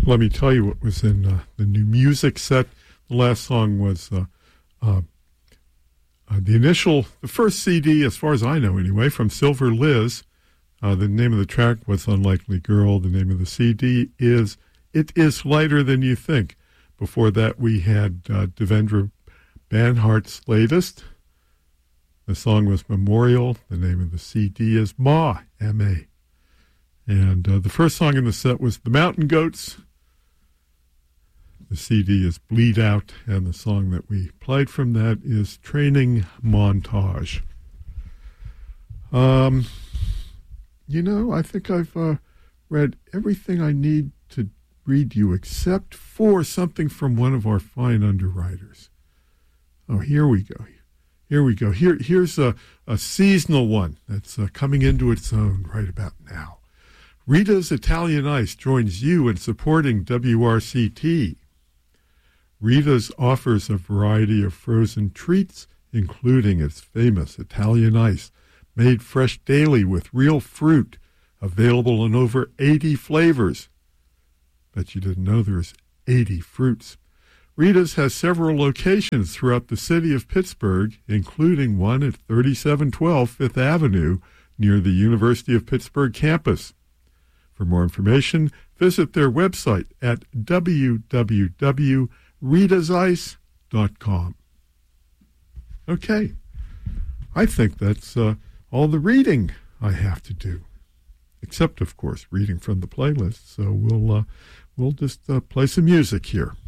let me tell you what was in the new music set. The last song was the first CD, as far as I know anyway, from Silver Liz. The name of the track was Unlikely Girl. The name of the CD is It Is Lighter Than You Think. Before that, we had Devendra Banhart's latest. The song was Memorial. The name of the CD is Ma, M-A. And the first song in the set was The Mountain Goats. The CD is Bleed Out, and the song that we played from that is Training Montage. I think I've read everything I need to read you except for something from one of our fine underwriters. Oh, here we go. Here's a seasonal one that's coming into its own right about now. Rita's Italian Ice joins you in supporting WRCT. Rita's offers a variety of frozen treats, including its famous Italian Ice, made fresh daily with real fruit, available in over 80 flavors. Bet you didn't know there's 80 fruits. Rita's has several locations throughout the city of Pittsburgh, including one at 3712 Fifth Avenue near the University of Pittsburgh campus. For more information, visit their website at www.ritasice.com. Okay, I think that's all the reading I have to do, except, of course, reading from the playlist. So we'll just play some music here.